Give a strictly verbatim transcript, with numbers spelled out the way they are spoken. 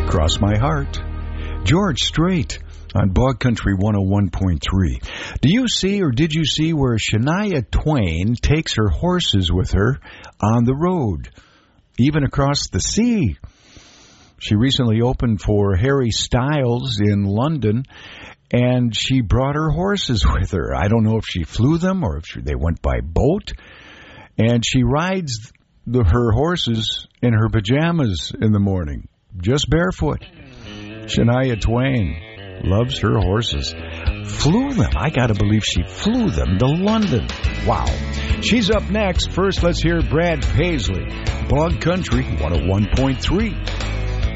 Cross My Heart. George Strait on Bog Country one oh one point three. Do you see or did you see where Shania Twain takes her horses with her on the road, even across the sea? She recently opened for Harry Styles in London, and she brought her horses with her. I don't know if she flew them or if she, they went by boat. And she rides the, her horses in her pajamas in the morning, just barefoot. Shania Twain loves her horses. Flew them. I got to believe she flew them to London. Wow. She's up next. First, let's hear Brad Paisley. Bog Country one oh one point three.